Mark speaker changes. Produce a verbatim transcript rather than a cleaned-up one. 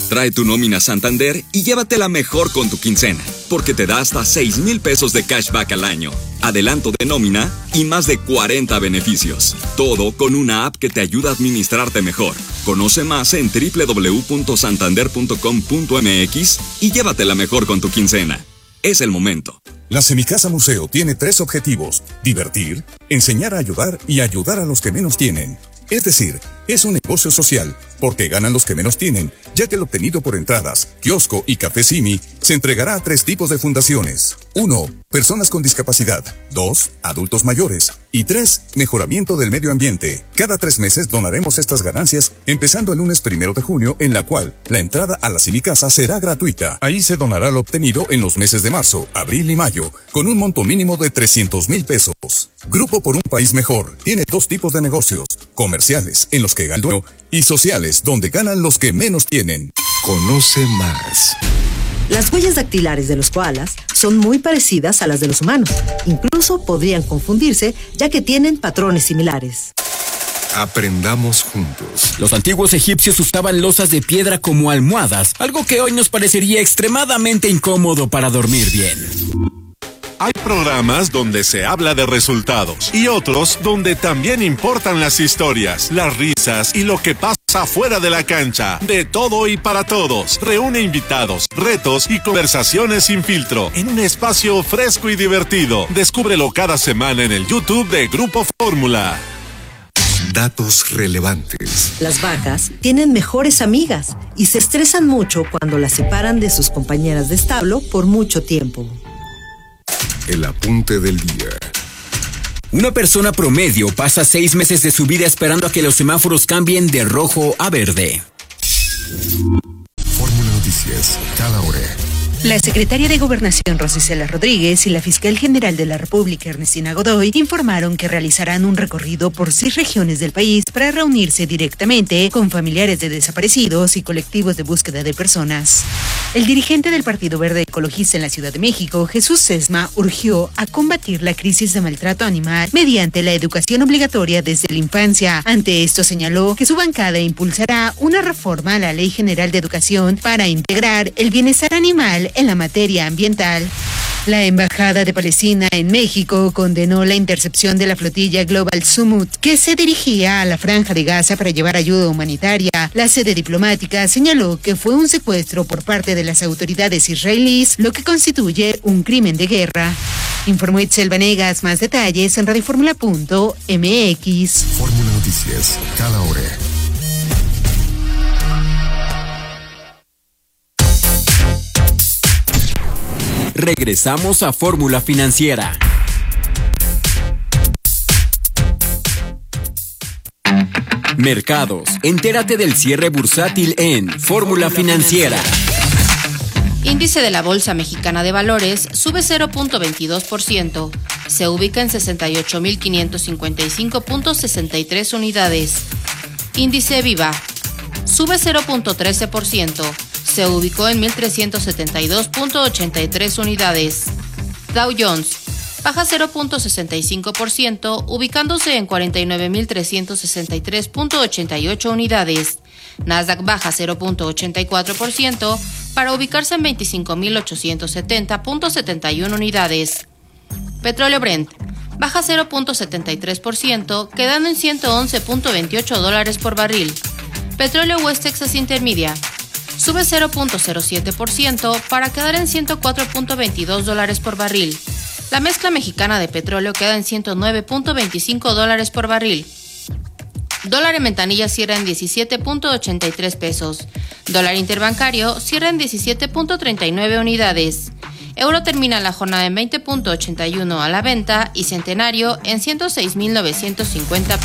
Speaker 1: Trae tu nómina Santander y llévatela mejor con tu quincena, porque te da hasta seis mil pesos de cashback al año, adelanto de nómina y más de cuarenta beneficios. Todo con una app que te ayuda a administrarte mejor. Conoce más en doble u doble u doble u punto santander punto com punto m x y llévatela mejor con tu quincena. Es el momento.
Speaker 2: La Semicasa Museo tiene tres objetivos: divertir, enseñar a ayudar y ayudar a los que menos tienen. Es decir, es un negocio social, porque ganan los que menos tienen, ya que el obtenido por entradas, kiosco y café Simi se entregará a tres tipos de fundaciones. Uno, personas con discapacidad. Dos, adultos mayores. Y tres, mejoramiento del medio ambiente. Cada tres meses donaremos estas ganancias, empezando el lunes primero de junio, en la cual la entrada a la Semicasa será gratuita. Ahí se donará lo obtenido en los meses de marzo, abril y mayo, con un monto mínimo de trescientos mil pesos. Grupo por un país mejor tiene dos tipos de negocios: comerciales, en los que gana el dueño, y sociales, donde ganan los que menos tienen.
Speaker 3: Conoce más.
Speaker 4: Las huellas dactilares de los koalas son muy parecidas a las de los humanos. Incluso podrían confundirse, ya que tienen patrones similares.
Speaker 3: Aprendamos juntos.
Speaker 5: Los antiguos egipcios usaban losas de piedra como almohadas, algo que hoy nos parecería extremadamente incómodo para dormir bien.
Speaker 6: Hay programas donde se habla de resultados y otros donde también importan las historias, las risas y lo que pasa fuera de la cancha. De todo y para todos. Reúne invitados, retos y conversaciones sin filtro en un espacio fresco y divertido. Descúbrelo cada semana en el YouTube de Grupo Fórmula.
Speaker 3: Datos relevantes.
Speaker 4: Las vacas tienen mejores amigas y se estresan mucho cuando las separan de sus compañeras de establo por mucho tiempo.
Speaker 3: El apunte del día.
Speaker 5: Una persona promedio pasa seis meses de su vida esperando a que los semáforos cambien de rojo a verde.
Speaker 3: Fórmula Noticias, cada hora.
Speaker 7: La secretaria de Gobernación, Rosicela Rodríguez, y la fiscal general de la República, Ernestina Godoy, informaron que realizarán un recorrido por seis regiones del país para reunirse directamente con familiares de desaparecidos y colectivos de búsqueda de personas. El dirigente del Partido Verde Ecologista en la Ciudad de México, Jesús Sesma, urgió a combatir la crisis de maltrato animal mediante la educación obligatoria desde la infancia. Ante esto señaló que su bancada impulsará una reforma a la Ley General de Educación para integrar el bienestar animal en la materia ambiental. La Embajada de Palestina en México condenó la intercepción de la flotilla Global Summit, que se dirigía a la Franja de Gaza para llevar ayuda humanitaria. La sede diplomática señaló que fue un secuestro por parte de las autoridades israelíes, lo que constituye un crimen de guerra. Informó Itzel Vanegas. Más detalles en radioformula punto m x.
Speaker 3: Fórmula Noticias, cada hora.
Speaker 5: Regresamos a Fórmula Financiera. Mercados. Entérate del cierre bursátil en Fórmula Financiera.
Speaker 8: Índice de la Bolsa Mexicana de Valores sube cero punto veintidós por ciento. Se ubica en sesenta y ocho mil quinientos cincuenta y cinco punto sesenta y tres unidades. Índice Viva sube cero punto trece por ciento. Se ubicó en mil trescientos setenta y dos punto ochenta y tres unidades. Dow Jones baja cero punto sesenta y cinco por ciento, ubicándose en cuarenta y nueve mil trescientos sesenta y tres punto ochenta y ocho unidades. Nasdaq baja cero punto ochenta y cuatro por ciento para ubicarse en veinticinco mil ochocientos setenta punto setenta y uno unidades. Petróleo Brent baja cero punto setenta y tres por ciento, quedando en ciento once punto veintiocho dólares por barril. Petróleo West Texas Intermedia sube cero punto cero siete por ciento para quedar en ciento cuatro punto veintidós dólares por barril. La mezcla mexicana de petróleo queda en ciento nueve punto veinticinco dólares por barril. Dólar en ventanilla cierra en diecisiete punto ochenta y tres pesos. Dólar interbancario cierra en diecisiete punto treinta y nueve unidades. Euro termina la jornada en veinte punto ochenta y uno a la venta y centenario en ciento seis mil novecientos cincuenta pesos.